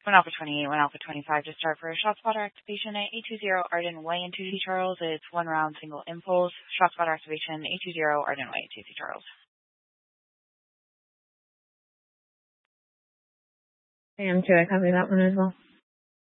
1 Alpha 28, 1 Alpha 25 to start for a shot spotter activation at 820 Arden Way in 2C Charles. It's one round single impulse. Shot spotter activation 820 Arden Way in 2C Charles. AM2, I copy that one as well.